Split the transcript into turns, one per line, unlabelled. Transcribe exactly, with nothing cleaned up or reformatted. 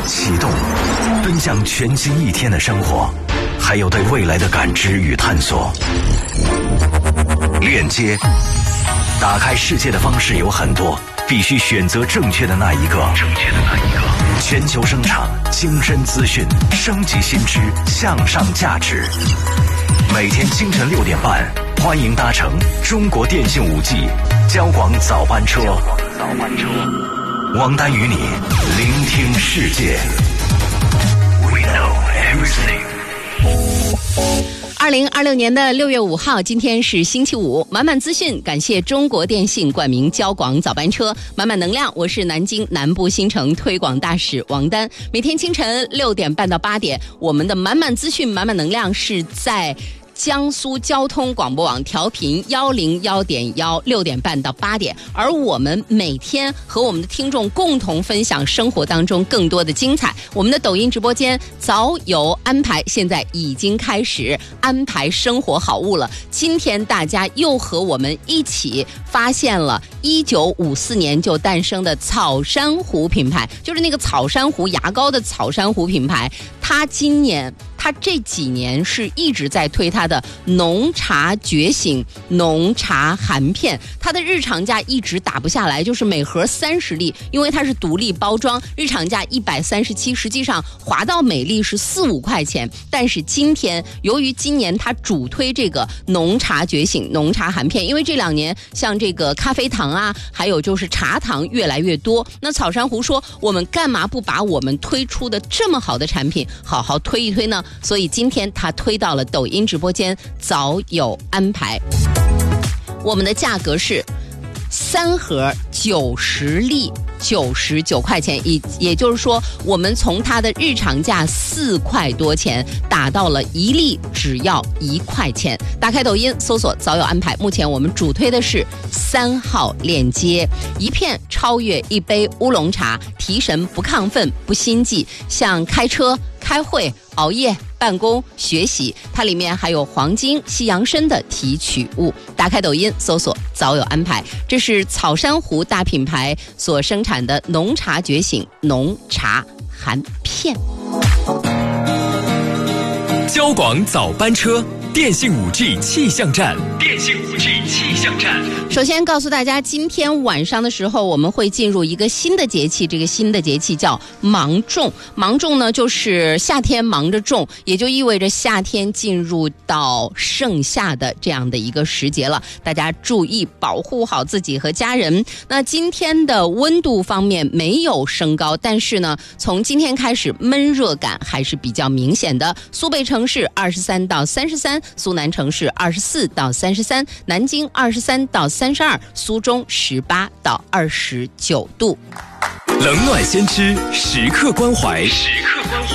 启动，奔向全新一天的生活，还有对未来的感知与探索。链接，打开世界的方式有很多，必须选择正确的那一个。正确的那一个。全球生产，精深资讯，升级新知，向上价值。每天清晨六点半，欢迎搭乘中国电信五 G 交广早班车。早班车，王丹与你聆听世界。We know everything。
二零二六年的六月五号，今天是星期五，满满资讯，感谢中国电信冠名交广早班车，满满能量。我是南京南部新城推广大使王丹。每天清晨六点半到八点，我们的满满资讯、满满能量是在江苏交通广播网调频幺零幺点幺，六点半到八点，而我们每天和我们的听众共同分享生活当中更多的精彩。我们的抖音直播间早有安排，现在已经开始安排生活好物了。今天大家又和我们一起发现了一九五四年就诞生的草珊瑚品牌，就是那个草珊瑚牙膏的草珊瑚品牌。它今年它这几年是一直在推它的浓茶觉醒浓茶含片，它的日常价一直打不下来，就是每盒三十粒，因为它是独立包装，日常价一百三十七，实际上划到每粒是四五块钱。但是今天由于今年它主推这个浓茶觉醒浓茶含片，因为这两年像这个咖啡糖啊，还有就是茶糖越来越多，那草珊瑚说我们干嘛不把我们推出的这么好的产品好好推一推呢？所以今天他推到了抖音直播间，早有安排。我们的价格是三盒九十粒九十九块钱，也也就是说，我们从它的日常价四块多钱打到了一粒只要一块钱。打开抖音搜索早有安排，目前我们主推的是三号链接，一片超越一杯乌龙茶，提神不亢奋不心悸，像开车开会熬夜办公学习，它里面还有黄金西洋参的提取物。打开抖音搜索早有安排，这是草珊瑚大品牌所生产的浓茶觉醒浓茶含片。
交广早班车，电信 五 G 气象站，电信 五 G 气象站。
首先告诉大家，今天晚上的时候我们会进入一个新的节气，这个新的节气叫芒种。芒种呢就是夏天忙着种，也就意味着夏天进入到盛夏的这样的一个时节了，大家注意保护好自己和家人。那今天的温度方面没有升高，但是呢从今天开始闷热感还是比较明显的。苏北城市二十三到三十三，苏南城市二十四到三十三，南京二十三到三十二，苏中十八到二十九度。
冷暖先知，时刻关怀，时刻关怀。